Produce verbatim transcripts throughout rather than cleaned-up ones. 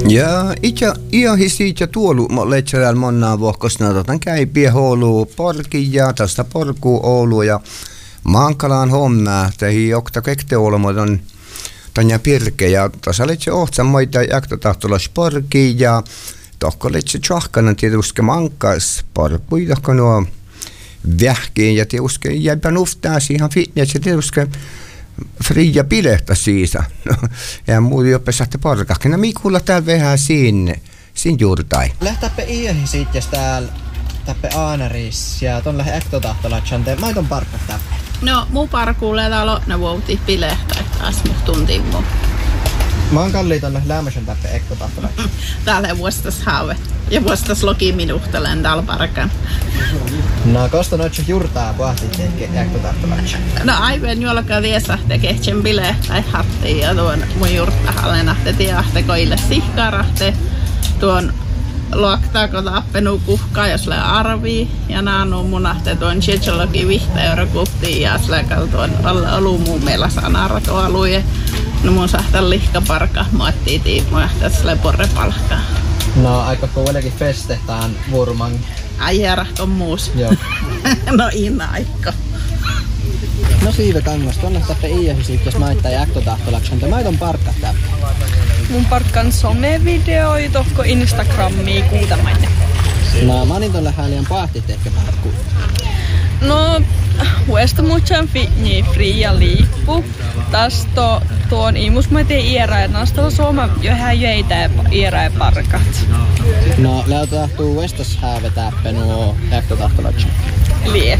Ja itse ihan siitä tuolu leitserällä monnaa vuokosna otan käipiä Oulu porki ja tästä porku Oulu ja Mankalaan hommaa tehi jokta kekte olomodon tanja pirke ja tässä leitse ohtsan moita jakta tahtolas porki ja tohko leitse tjahkanan tietysti mankas porpui tohko nuo vähkiin ja tietysti jäipä nuftaa siihen fitness ja tietysti fria pilehtä siitä. No, ja muuten jopa saatte porkahkin. No Mikulla täällä vähän sinne, siinä juurtai. Lähtääpä iähi siitä täällä täppä Aanaris ja ton lähe äktotahtolatsan te maiton parkka täppä. No muu parkuulee täällä on ne vuotii pilehtä, että taas mut tuntiin muu. Mä oon kalliin ton lähe lämmösen täppä äktotahtolatsan. Täällä vuostas haave ja vuostas loki minuhtelen täällä parkan. No kosta noitse juurtaa puhtit ehkä äktotahtolatsan? No aivan juolakaan viesa tekee sen pilehtä hattiin ja tuon mun juurtahalle nahte tiahte koille sihkarahte. Tuon luoktaako tappenu kuhkaa, jos le arvii ja naanu munahte tuon chichologi vihta euro kuptiin ja släkal tuon alu muun meillä sanara tuo alue. No mun sahtan lihkaparka muottii tiimu ja tässä le porre palkkaa. No aika kuitenkin festehtaan vurman. Ai järahko muus. Joo. No inna aika. No Siive Kangas, tuonne täppä iäsi siitä, jos maittaa ja äktotahtolatsan te maiton parkka täppä. Mun parkkan somevideoi tohko Instagramiin kuutamainen. No manin ton lähää liian pahtit ehkä parkkuun. No, huesta muchan fitni fria liippu. Tästä tuon imus mä teen iärä ja näistä suoma johon jäitä iärä ja parkat. No lähtäähtuu huestas hääve täppä nuo äktotahtolatsan. Lie.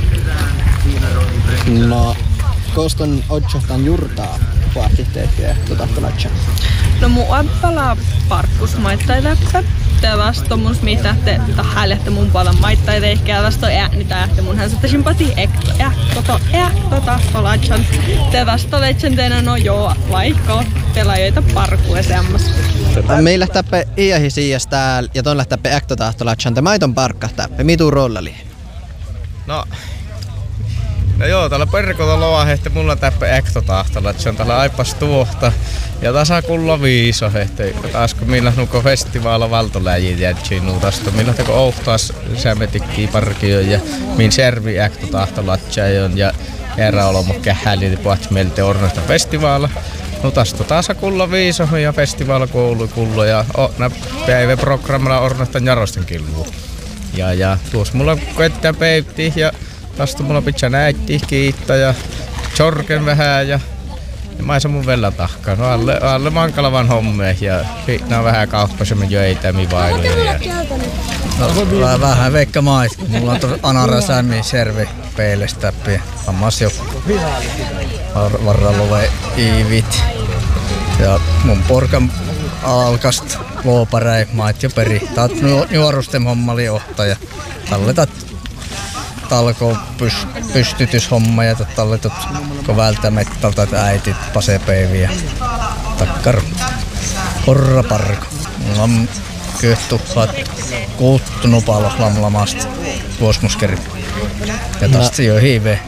No, koston otsohtan jurtaa pahtit ehkä äktotahtolatsan. No mun appala parkkus maittai läppä. Tää vasta mun mitä te tahällette mun paljon maittai ehkä vasta äänitä että mun hän sitten simpati ekto ja toto ja tota kolatsan. Tää vasta legendena no joo vaikka pelaajoita parkkua semmas. Meillä täppä iähi siijas täällä ja ton lähtääpä äktotahtolatsan te maiton parkka täppä. Mitu rollali? No No joo, täällä perkolla loa että mulla täppä äktotahtolatsan täällä aipas tuohta. Ja tasa kulla viiso, että taas kun millä nuko festivaala valtoläjiin jätsiin nuutasta, millä teko ouhtaas sämetikkii parkioon ja min servi äktotahtolatsan ja erä olomo kähäli puhats meiltä ornoista festivaala. Nuutasta tasa kulla viiso ja festivaala koulu kullo ja nä päiväprogrammilla ornoista jarosten kilvuu. Ja ja tuossa mulla koettaan peivti ja tästä mulla pitää näytti kiittää ja chorken vähän ja ja mä saan mun vella tahkaan. No alle, alle mankalavan hommeen ja nää on vähän kauppasemmin jo ei tämi vailuja. No, mulla on vähän veikka mais. Mulla on tuossa Anara Sämmi servi peilestä läpi. Ammas jo varralove iivit. Ja mun porkan alkast luoparei maat jo peri. Tää on nuorusten hommali johtaja. Talletat talko pyst- pystytyshomma ja talletut kun välttämättä äitit pasepeiviä takkar horra parko. Mulla on kyhtuhat kuuttunut paljon lamlamasta vuosmuskeri ja tästä jo hiive.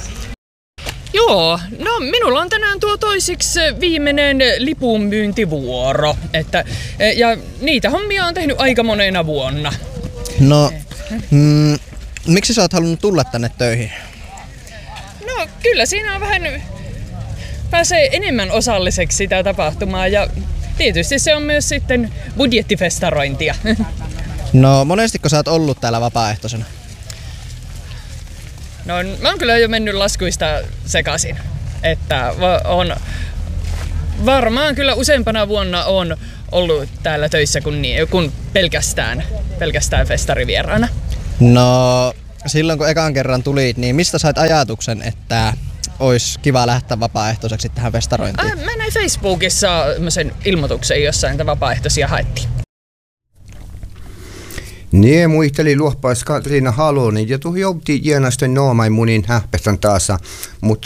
Joo, no minulla on tänään tuo toisiksi viimeinen lipunmyyntivuoro, että, ja niitä hommia on tehnyt aika monena vuonna. No, mm, miksi sä oot halunnut tulla tänne töihin? No kyllä siinä on vähän, pääsee enemmän osalliseksi sitä tapahtumaa ja tietysti se on myös sitten budjettifestarointia. No monestiko sä oot ollut täällä vapaaehtoisena? No mä oon kyllä jo mennyt laskuista sekaisin, että on varmaan kyllä useampana vuonna on ollut täällä töissä kuin, kuin pelkästään, pelkästään festarivieraana. No silloin kun ekan kerran tulit, niin mistä sait ajatuksen, että olisi kiva lähteä vapaaehtoiseksi tähän festarointiin? Äh, mä näin Facebookissa ilmoituksen, jossa niitä vapaaehtoisia haettiin. Nee muisteli luoppais Katriina Halonen ja tuohon joutii jäänästä noomain munin hähpestän taas, mutta